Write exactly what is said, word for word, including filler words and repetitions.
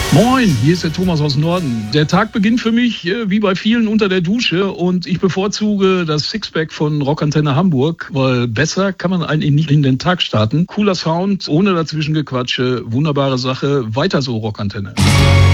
Moin, hier ist der Thomas aus Norden. Der Tag beginnt für mich äh, wie bei vielen unter der Dusche und ich bevorzuge das Sixpack von Rockantenne Hamburg, weil besser kann man eigentlich nicht in den Tag starten. Cooler Sound, ohne dazwischen Gequatsche, wunderbare Sache, weiter so Rockantenne.